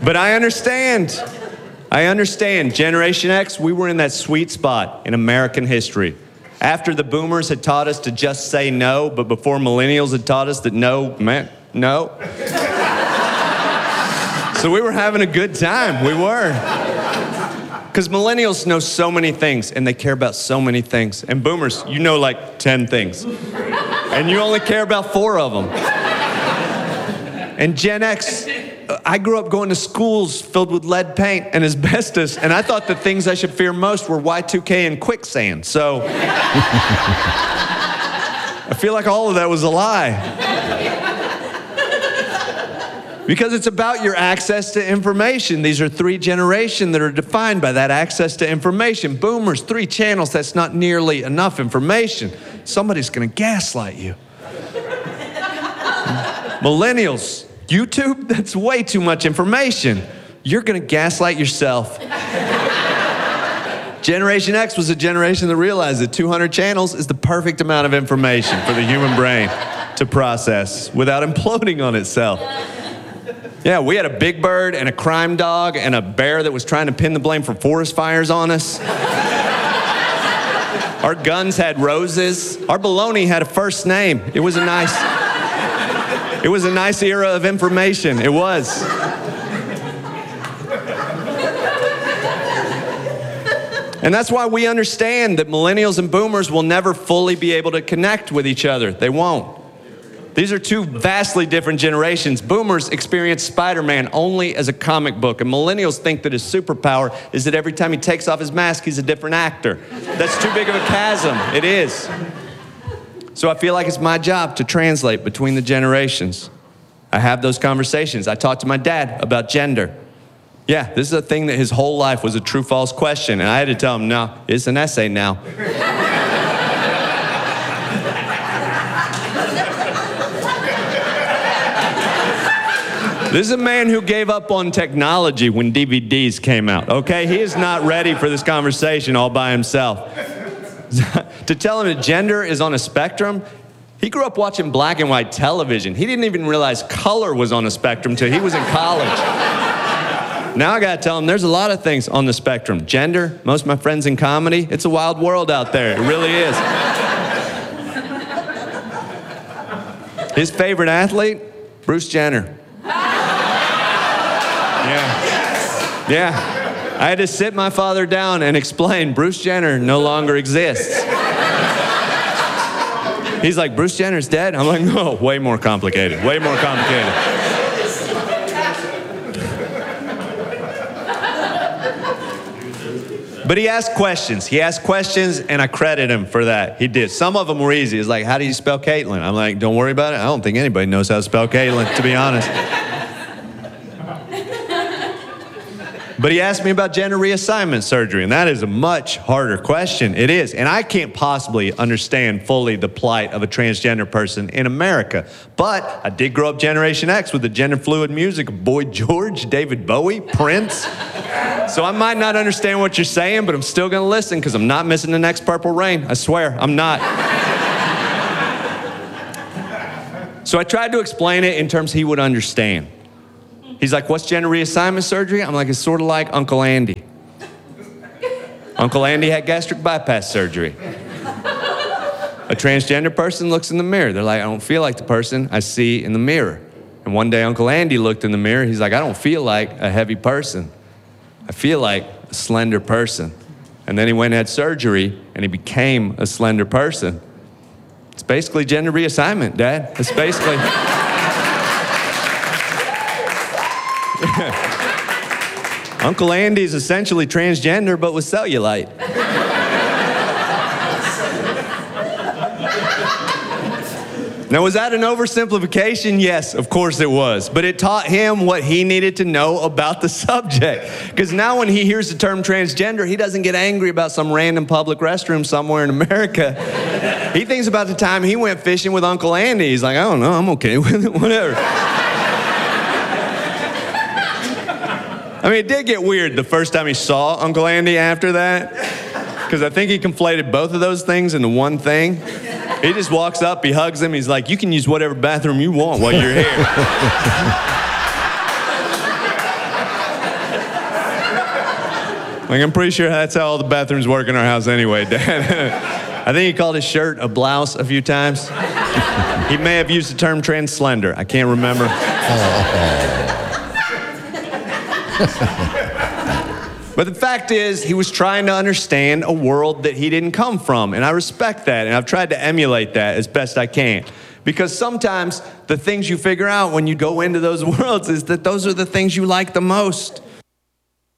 But I understand. Generation X, we were in that sweet spot in American history. After the boomers had taught us to just say no, but before millennials had taught us that no meant no. So we were having a good time. We were. Because millennials know so many things, and they care about so many things. And boomers, you know like 10 things. And you only care about 4 of them. And Gen X, I grew up going to schools filled with lead paint and asbestos, and I thought the things I should fear most were Y2K and quicksand. So I feel like all of that was a lie. Because it's about your access to information. These are 3 generations that are defined by that access to information. Boomers, 3 channels, that's not nearly enough information. Somebody's gonna gaslight you. Millennials, YouTube, that's way too much information. You're gonna gaslight yourself. Generation X was a generation that realized that 200 channels is the perfect amount of information for the human brain to process without imploding on itself. Yeah, we had a big bird and a crime dog and a bear that was trying to pin the blame for forest fires on us. Our guns had roses. Our baloney had a first name. It was a nice era of information. It was. And that's why we understand that millennials and boomers will never fully be able to connect with each other. They won't. These are 2 vastly different generations. Boomers experience Spider-Man only as a comic book, and millennials think that his superpower is that every time he takes off his mask, he's a different actor. That's too big of a chasm. It is. So I feel like it's my job to translate between the generations. I have those conversations. I talk to my dad about gender. Yeah, this is a thing that his whole life was a true-false question, and I had to tell him, no, it's an essay now. This is a man who gave up on technology when DVDs came out, okay? He is not ready for this conversation all by himself. To tell him that gender is on a spectrum, he grew up watching black and white television. He didn't even realize color was on a spectrum until he was in college. Now I gotta tell him there's a lot of things on the spectrum. Gender, most of my friends in comedy, it's a wild world out there. It really is. His favorite athlete, Bruce Jenner. Yeah. I had to sit my father down and explain Bruce Jenner no longer exists. He's like, Bruce Jenner's dead? I'm like, no, way more complicated, way more complicated. But he asked questions. And I credit him for that. He did. Some of them were easy. It's like, how do you spell Caitlyn? I'm like, don't worry about it. I don't think anybody knows how to spell Caitlyn, to be honest. But he asked me about gender reassignment surgery, and that is a much harder question. It is, and I can't possibly understand fully the plight of a transgender person in America. But I did grow up Generation X with the gender fluid music of Boy George, David Bowie, Prince. So I might not understand what you're saying, but I'm still gonna listen because I'm not missing the next Purple Rain. I swear, I'm not. So I tried to explain it in terms he would understand. He's like, what's gender reassignment surgery? I'm like, it's sort of like Uncle Andy. Uncle Andy had gastric bypass surgery. A transgender person looks in the mirror. They're like, I don't feel like the person I see in the mirror. And one day Uncle Andy looked in the mirror. He's like, I don't feel like a heavy person. I feel like a slender person. And then he went and had surgery, and he became a slender person. It's basically gender reassignment, Dad. It's basically... Uncle Andy's essentially transgender, but with cellulite. Now, was that an oversimplification? Yes, of course it was. But it taught him what he needed to know about the subject. Because now when he hears the term transgender, he doesn't get angry about some random public restroom somewhere in America. He thinks about the time he went fishing with Uncle Andy. He's like, I don't know, I'm okay with it, whatever. I mean, it did get weird the first time he saw Uncle Andy after that, because I think he conflated both of those things into one thing. He just walks up, he hugs him, he's like, you can use whatever bathroom you want while you're here. Like, I'm pretty sure that's how all the bathrooms work in our house anyway, Dad. I think he called his shirt a blouse a few times. He may have used the term translender. I can't remember. But the fact is, he was trying to understand a world that he didn't come from, and I respect that, and I've tried to emulate that as best I can. Because sometimes the things you figure out when you go into those worlds is that those are the things you like the most.